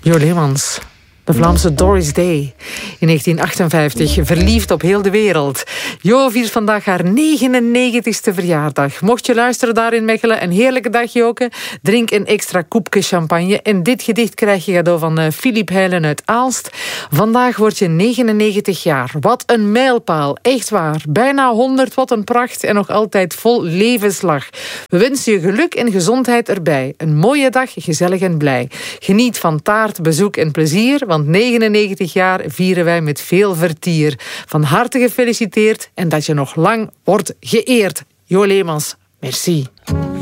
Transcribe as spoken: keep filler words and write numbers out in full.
Jo Leemans. De Vlaamse Doris Day. In negentien achtenvijftig, verliefd op heel de wereld. Jo viert vandaag haar negenennegentigste verjaardag. Mocht je luisteren daar in Mechelen, een heerlijke dag, Joke. Drink een extra koepje champagne. En dit gedicht krijg je cadeau van uh, Filip Heilen uit Aalst. Vandaag word je negenennegentig jaar. Wat een mijlpaal, echt waar. Bijna honderd, wat een pracht en nog altijd vol levenslach. We wensen je geluk en gezondheid erbij. Een mooie dag, gezellig en blij. Geniet van taart, bezoek en plezier, want negenennegentig jaar vieren wij met veel vertier. Van harte gefeliciteerd en dat je nog lang wordt geëerd. Jo Leemans, merci.